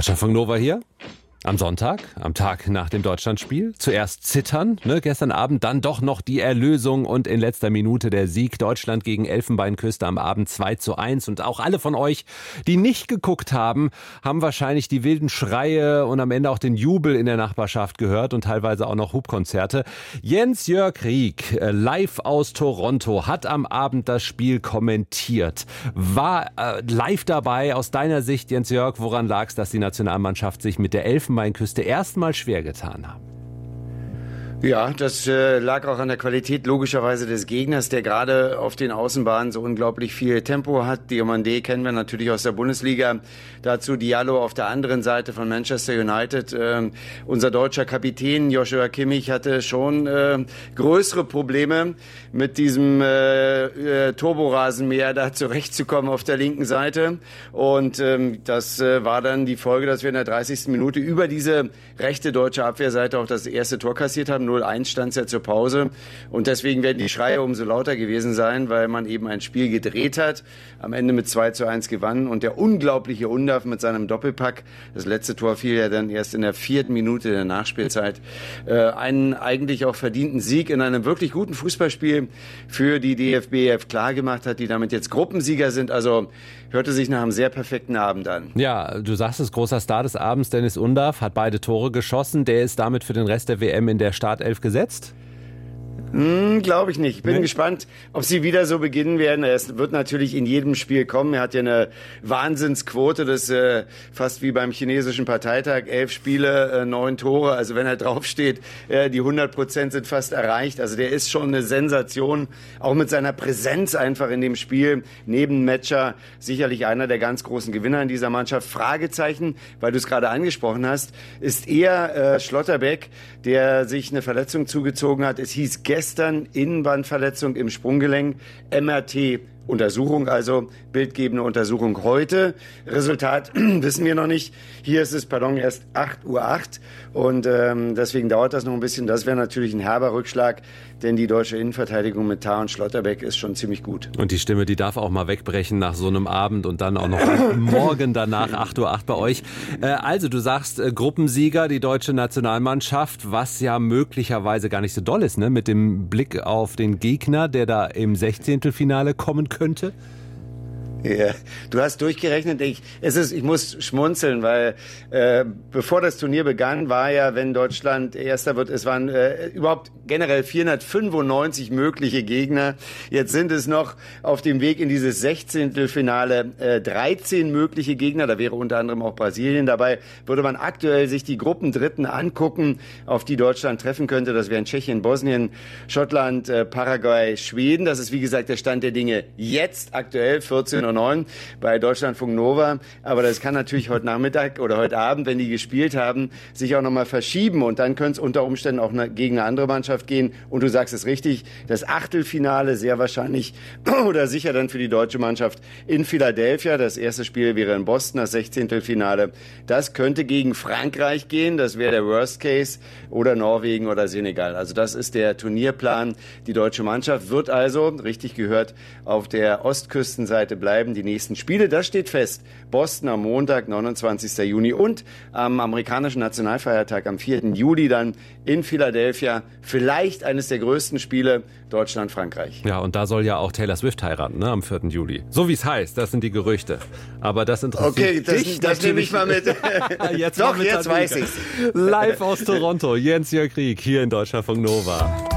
Deutschlandfunk Nova hier. Am Sonntag, am Tag nach dem Deutschlandspiel. Zuerst zittern, gestern Abend, dann doch noch die Erlösung und in letzter Minute der Sieg. Deutschland gegen Elfenbeinküste am Abend 2:1. Und auch alle von euch, die nicht geguckt haben, haben wahrscheinlich die wilden Schreie und am Ende auch den Jubel in der Nachbarschaft gehört und teilweise auch noch Hubkonzerte. Jens-Jörg Rieck, live aus Toronto, hat am Abend das Spiel kommentiert. War live dabei. Aus deiner Sicht, Jens-Jörg, woran lag es, dass die Nationalmannschaft sich mit der Elfenbeinküste erstmal schwer getan haben? Ja, das lag auch an der Qualität logischerweise des Gegners, der gerade auf den Außenbahnen so unglaublich viel Tempo hat. Diomandé kennen wir natürlich aus der Bundesliga. Dazu Diallo auf der anderen Seite von Manchester United. Unser deutscher Kapitän Joshua Kimmich hatte schon größere Probleme mit diesem Turborasenmäher da zurechtzukommen auf der linken Seite. Und das war dann die Folge, dass wir in der 30. Minute über diese rechte deutsche Abwehrseite auch das erste Tor kassiert haben. 0:1 stand es ja zur Pause. Und deswegen werden die Schreie umso lauter gewesen sein, weil man eben ein Spiel gedreht hat, am Ende mit 2:1 gewann. Und der unglaubliche Undav mit seinem Doppelpack, das letzte Tor fiel ja dann erst in der 4. Minute der Nachspielzeit, einen eigentlich auch verdienten Sieg in einem wirklich guten Fußballspiel für die DFB klar gemacht hat, die damit jetzt Gruppensieger sind. Also hörte sich nach einem sehr perfekten Abend an. Ja, du sagst es, großer Star des Abends, Dennis Undav, hat beide Tore geschossen. Der ist damit für den Rest der WM in der Startelf gesetzt? Glaube ich nicht. Ich bin gespannt, ob sie wieder so beginnen werden. Es wird natürlich in jedem Spiel kommen. Er hat ja eine Wahnsinnsquote, das ist fast wie beim chinesischen Parteitag. 11 Spiele, 9 Tore. Also wenn er draufsteht, die 100% sind fast erreicht. Also der ist schon eine Sensation. Auch mit seiner Präsenz einfach in dem Spiel. Neben Metscher sicherlich einer der ganz großen Gewinner in dieser Mannschaft. Fragezeichen, weil du es gerade angesprochen hast, ist eher Schlotterbeck, der sich eine Verletzung zugezogen hat. Es hieß gestern Innenbandverletzung im Sprunggelenk, MRT-Untersuchung, also bildgebende Untersuchung heute. Resultat wissen wir noch nicht. Hier ist es, erst 8:08 Uhr und deswegen dauert das noch ein bisschen. Das wäre natürlich ein herber Rückschlag, denn die deutsche Innenverteidigung mit Tah und Schlotterbeck ist schon ziemlich gut. Und die Stimme, die darf auch mal wegbrechen nach so einem Abend und dann auch noch morgen danach 8:08 Uhr bei euch. Also du sagst Gruppensieger, die deutsche Nationalmannschaft, was ja möglicherweise gar nicht so doll ist, ne? Mit dem Blick auf den Gegner, der da im 16. kommen könnte. Ja, du hast durchgerechnet. Ich muss schmunzeln, weil bevor das Turnier begann, war ja, wenn Deutschland Erster wird, es waren überhaupt generell 495 mögliche Gegner. Jetzt sind es noch auf dem Weg in dieses 16. 13 mögliche Gegner. Da wäre unter anderem auch Brasilien dabei. Würde man aktuell sich die Gruppendritten angucken, auf die Deutschland treffen könnte. Das wären Tschechien, Bosnien, Schottland, Paraguay, Schweden. Das ist wie gesagt der Stand der Dinge jetzt aktuell 14:09 bei Deutschlandfunk Nova. Aber das kann natürlich heute Nachmittag oder heute Abend, wenn die gespielt haben, sich auch nochmal verschieben. Und dann könnte es unter Umständen auch gegen eine andere Mannschaft gehen. Und du sagst es richtig, das Achtelfinale sehr wahrscheinlich oder sicher dann für die deutsche Mannschaft in Philadelphia. Das erste Spiel wäre in Boston, das 16. Das könnte gegen Frankreich gehen. Das wäre der Worst Case. Oder Norwegen oder Senegal. Also das ist der Turnierplan. Die deutsche Mannschaft wird also, richtig gehört, auf der Ostküstenseite bleiben. Die nächsten Spiele, das steht fest. Boston am Montag, 29. Juni und am amerikanischen Nationalfeiertag am 4. Juli dann in Philadelphia. Vielleicht eines der größten Spiele Deutschland-Frankreich. Ja, und da soll ja auch Taylor Swift heiraten, am 4. Juli. So wie es heißt, das sind die Gerüchte. Aber das interessiert dich das nehme ich mal mit. Jetzt weiß ich's. Live aus Toronto, Jens-Jörg Rieck hier in Deutschlandfunk Nova.